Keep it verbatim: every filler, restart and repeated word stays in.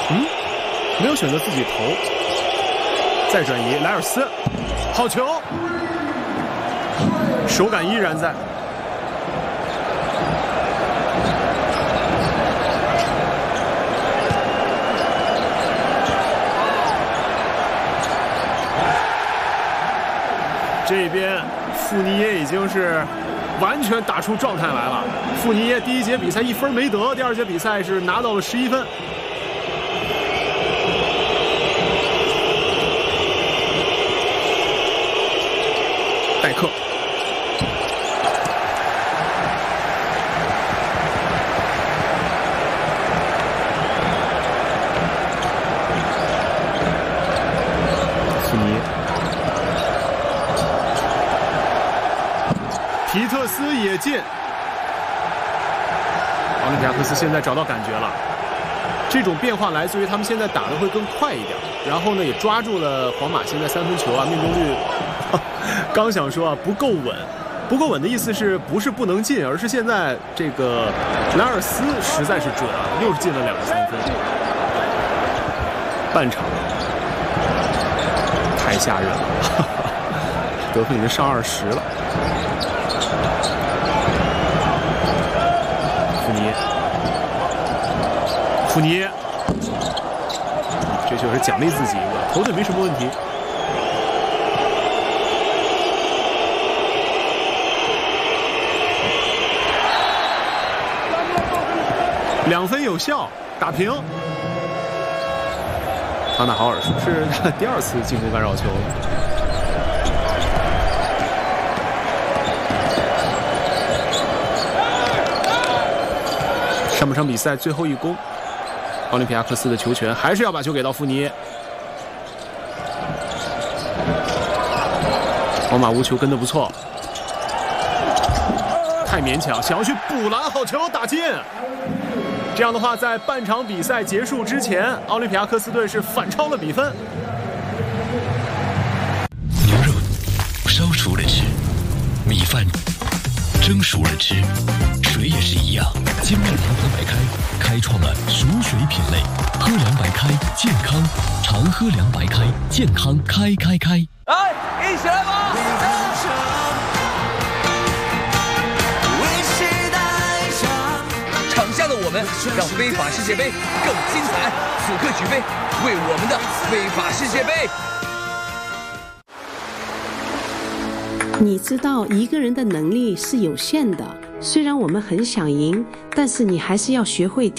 嗯，没有选择自己投，再转移，莱尔斯，好球，手感依然在。这边富尼耶已经是完全打出状态来了。富尼耶第一节比赛一分没得，第二节比赛是拿到了十一分。戴克，富尼耶。皮特斯也进，奥林匹亚克斯现在找到感觉了。这种变化来自于他们现在打得会更快一点，然后呢也抓住了皇马现在三分球啊命中率，刚想说啊不够稳，不够稳的意思是不是不能进，而是现在这个莱尔斯实在是准啊，又是进了两个三分。半场太吓人了，得分已经上二十了。富尼，富尼，这就是奖励自己，我投的没什么问题。两分有效，打平。康纳豪尔是第二次进攻干扰球了。上半场比赛最后一攻，奥林匹亚克斯的球权还是要把球给到富尼耶。皇马无球跟得不错，太勉强，想要去补篮，好球打进。这样的话，在半场比赛结束之前，奥林匹亚克斯队是反超了比分。 牛肉烧熟了吃，米饭蒸熟了吃，水也是一样。精酿长河白开开创了熟水品类，喝凉白开健康，常喝凉白开健康开开开。 来，一起来吧！场下的我们让非法世界杯更精彩。此刻举杯，为我们的非法世界杯。 你知道一个人的能力是有限的，虽然我们很想赢，但是你还是要学会